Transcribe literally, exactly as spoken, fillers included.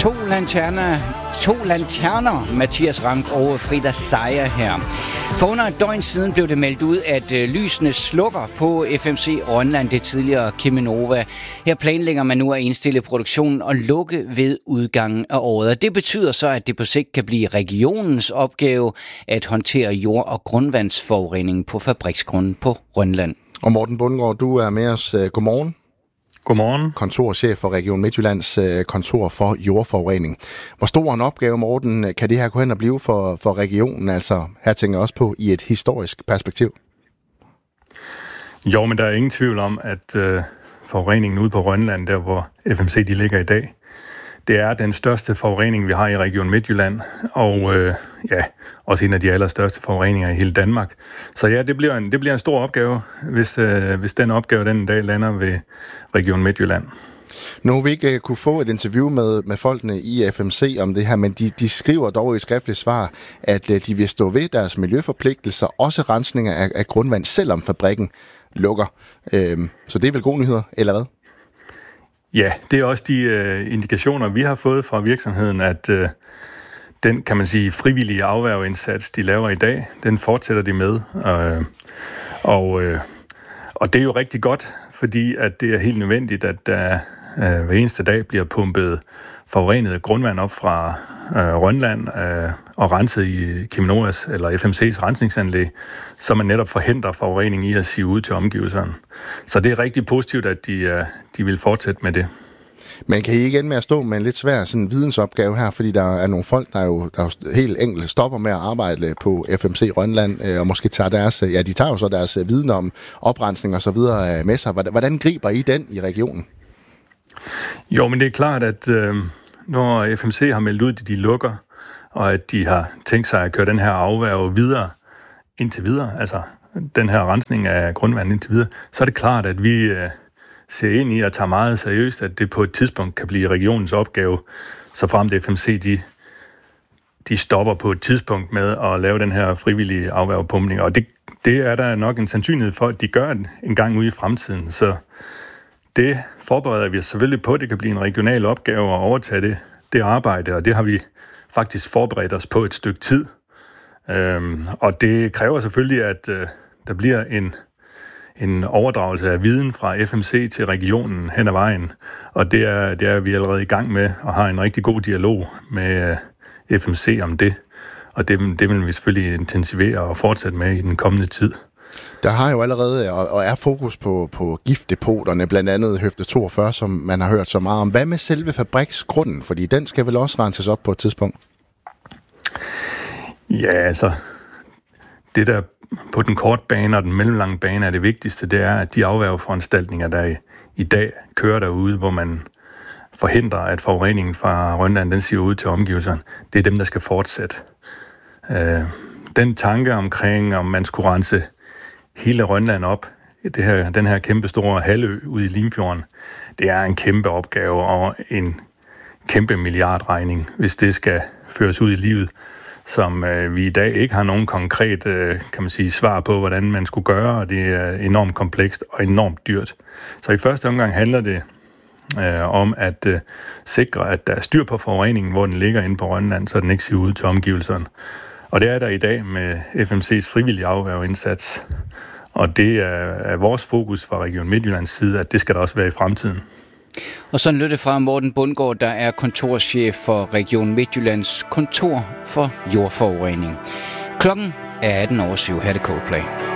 To lanterner, to lanterner, Mathias Rank og Frida Seier her. For under et døgn siden blev det meldt ud, at øh, lysene slukker på F M C Rønland, det tidligere Cheminova. Her planlægger man nu at indstille produktionen og lukke ved udgangen af året. Og det betyder så, at det på sigt kan blive regionens opgave at håndtere jord- og grundvandsforureningen på fabriksgrunden på Rønland. Og Morten Bundgaard, du er med os. Godmorgen. Godmorgen. Kontorchef for Region Midtjyllands kontor for jordforurening. Hvor stor en opgave, Morten, kan det her gå hen og blive for, for regionen? Altså, her tænker jeg også på i et historisk perspektiv. Jo, men der er ingen tvivl om, at øh, forureningen ude på Rønland, der hvor F M C de ligger i dag, det er den største forurening, vi har i Region Midtjylland, og øh, ja, også en af de allerstørste forureninger i hele Danmark. Så ja, det bliver en, det bliver en stor opgave, hvis, øh, hvis den opgave den dag lander ved Region Midtjylland. Nu har vi ikke kunne få et interview med, med folkene i F M C om det her, men de, de skriver dog i et skriftligt svar, at øh, de vil stå ved deres miljøforpligtelser, også rensninger af, af grundvand, selvom fabrikken lukker. Øh, så det er vel gode nyheder, eller hvad? Ja, det er også de øh, indikationer, vi har fået fra virksomheden, at øh, den, kan man sige, frivillige afværgeindsats, de laver i dag, den fortsætter de med. Øh, og, øh, og det er jo rigtig godt, fordi at det er helt nødvendigt, at der øh, hver eneste dag bliver pumpet forurenet grundvand op fra øh, Rønland øh, og renset i Cheminovas eller F M C's rensningsanlæg, så man netop forhindrer forurening i at sive ud til omgivelserne. Så det er rigtig positivt, at de, øh, de vil fortsætte med det. Men kan I ikke ende med at stå med en lidt svær sådan, vidensopgave her, fordi der er nogle folk, der jo, der jo helt enkelt stopper med at arbejde på F M C Rønland, øh, og måske tager deres, ja, de tager jo så deres viden om oprensning og så videre med sig. Hvordan griber I den i regionen? Jo, men det er klart, at øh, når F M C har meldt ud, at de lukker, og at de har tænkt sig at køre den her afværge videre indtil videre, altså den her rensning af grundvand indtil videre, så er det klart, at vi øh, ser ind i og tager meget seriøst, at det på et tidspunkt kan blive regionens opgave, så frem til F M C, de, de stopper på et tidspunkt med at lave den her frivillige afværgepumpning. Og det, det er der nok en sandsynlighed for, at de gør det en gang ude i fremtiden. Så det forbereder vi os selvfølgelig på, at det kan blive en regional opgave at overtage det, det arbejde, og det har vi faktisk forberedt os på et stykke tid. Øhm, og det kræver selvfølgelig, at øh, der bliver en, en overdragelse af viden fra F M C til regionen hen ad vejen. Og det er, det er vi allerede i gang med, og har en rigtig god dialog med øh, F M C om det. Og det, det vil vi selvfølgelig intensivere og fortsætte med i den kommende tid. Der har jo allerede, og er fokus på, på giftdepoterne, blandt andet Høfde toogfyrre, som man har hørt så meget om. Hvad med selve fabriksgrunden? Fordi den skal vel også renses op på et tidspunkt? Ja, altså, det der på den korte bane og den mellemlange bane er det vigtigste, det er, at de afværgeforanstaltninger, der i, i dag kører derude, hvor man forhindrer, at forureningen fra Rønland, den siver ud til omgivelserne, det er dem, der skal fortsætte. Øh, den tanke omkring, om man skulle rense hele Rønland op, det her, den her kæmpe store halvø ude i Limfjorden, det er en kæmpe opgave og en kæmpe milliardregning, hvis det skal føres ud i livet, som øh, vi i dag ikke har nogen konkret øh, kan man sige, svar på, hvordan man skulle gøre, og det er enormt komplekst og enormt dyrt. Så i første omgang handler det øh, om at øh, sikre, at der er styr på forureningen, hvor den ligger inde på Rønland, så den ikke siver ud til omgivelserne. Og det er der i dag med F M C's frivillige afværgeindsats. Og det er, er vores fokus fra Region Midtjyllands side, at det skal der også være i fremtiden. Og sådan lød det fra Morten Bundgaard, der er kontorchef for Region Midtjyllands kontor for jordforurening. Klokken er atten over syv. Her er det Coldplay.